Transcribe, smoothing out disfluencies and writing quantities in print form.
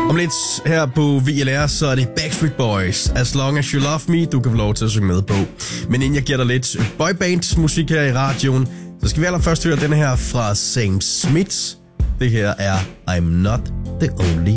Om lidt her på VLR, så er det Backstreet Boys, As Long As You Love Me, du kan få lov til at synge med på. Men inden jeg giver dig lidt boybands musik her i radioen, så skal vi allerførst høre den her fra Sam Smith. Det her er I'm Not The Only